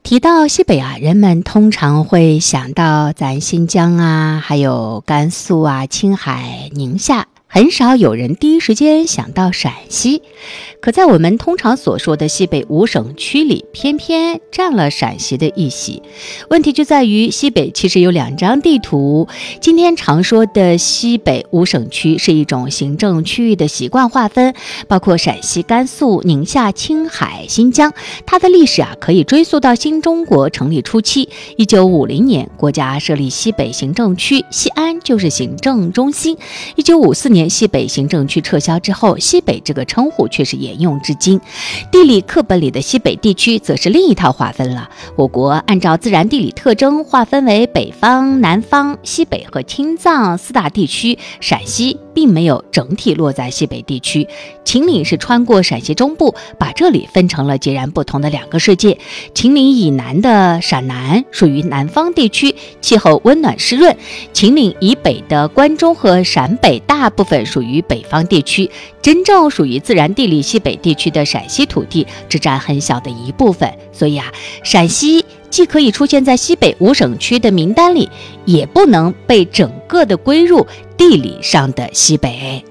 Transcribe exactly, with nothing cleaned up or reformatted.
提到西北啊，人们通常会想到咱新疆啊，还有甘肃啊、青海、宁夏，很少有人第一时间想到陕西。可在我们通常所说的西北五省区里，偏偏占了陕西的一席。问题就在于西北其实有两张地图。今天常说的西北五省区是一种行政区域的习惯划分，包括陕西、甘肃、宁夏、青海、新疆。它的历史啊，可以追溯到新中国成立初期，一九五零年国家设立西北行政区，西安就是行政中心。一九五四年西北行政区撤销之后，西北这个称呼却是沿用至今。地理课本里的西北地区则是另一套划分了。我国按照自然地理特征划分为北方、南方、西北和青藏四大地区，陕西并没有整体落在西北地区。秦岭是穿过陕西中部，把这里分成了截然不同的两个世界。秦岭以南的陕南属于南方地区，气候温暖湿润；秦岭以北的关中和陕北大部分属于北方地区。真正属于自然地理西北地区的陕西土地只占很小的一部分，所以啊，陕西既可以出现在西北五省区的名单里，也不能被整个的归入地理上的西北。